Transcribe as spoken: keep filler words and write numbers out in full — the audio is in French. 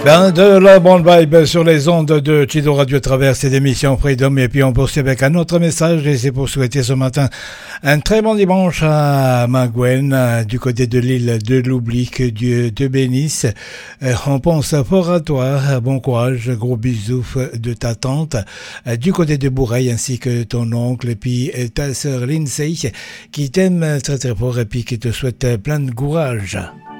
Ben, de la bonne vibe sur les ondes de Chido Radio à travers cette émission Freedom. Et puis on poursuit avec un autre message et c'est pour souhaiter ce matin un très bon dimanche à Maguen, du côté de l'île de l'Oubli. Que Dieu te bénisse. On pense fort à toi. Bon courage. Gros bisous de ta tante du côté de Bourreil ainsi que ton oncle et puis ta sœur Lindsay qui t'aime très très fort et puis qui te souhaite plein de courage.